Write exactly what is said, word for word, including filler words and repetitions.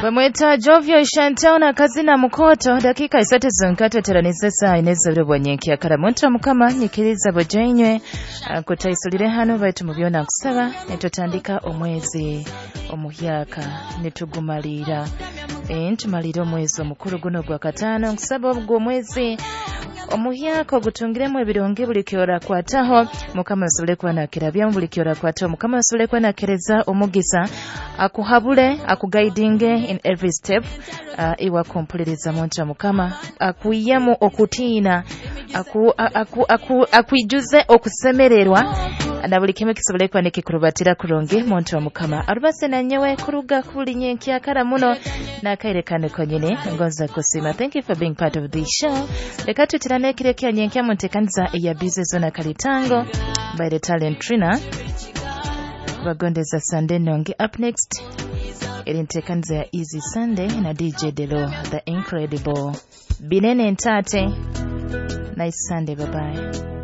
Bamweta Jovio Chantal na Kazina Mukoto dakika isatu zonkata teranise saa inezere bwanyenki akaramuntra mukama nyikiriza bojenywe kutaisulire hano baitu mubyona kusaba netutandika omwezi omuhyaka netugumalira entumalira omwezi omukuru guno gwa katano kusaba obwo omwezi omuhyaka gutungiremu ebironge buli kyora kwataho mukama asubule kwanakira bya buli kyora kwataho mukama asubule kwanakireza omugisa akuhabule akuguidinge in every step uh, iwa kompuliriza montra mukama akuyemu okutiina aku aku aku akuijuze okusemererwa na buli kimwe kisobole kwanike kurubatira kuronge montra mukama arubase na nyewe kuruga kulinye nkyakara muno na kairekane konyene ngonza kusima. Thank you for being part of the show. Lekatu tirane kire kya nyenkya montekanza ya business zona kalitango by the talent Trina bagondeza Sunday nonge. Up next irintekanza ya Easy Sunday na D J Delo the incredible Binene Ntate. Nice Sunday, bye bye.